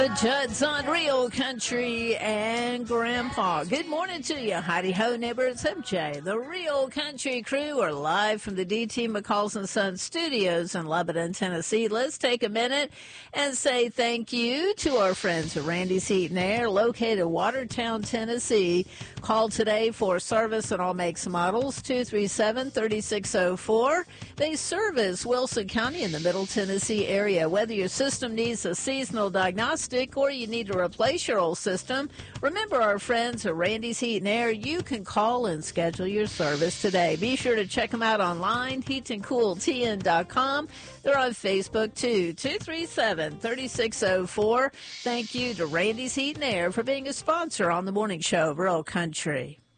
The Judds on Real Country and Grandpa. Good morning to you. Heidi Ho, neighbors. MJ. The Real Country crew are live from the DT McCalls and Sons studios in Lebanon, Tennessee. Let's take a minute and say thank you to our friends at Randy's Heat and Air, located in Watertown, Tennessee. Call today for service on all makes and models, 237-3604. They service Wilson County in the Middle Tennessee area. Whether your system needs a seasonal diagnostic or you need to replace your old system, remember our friends at Randy's Heat and Air. You can call and schedule your service today. Be sure to check them out online, heatandcooltn.com. They're on Facebook too, 237-3604. Thank you to Randy's Heat and Air for being a sponsor on the morning show of Real Country.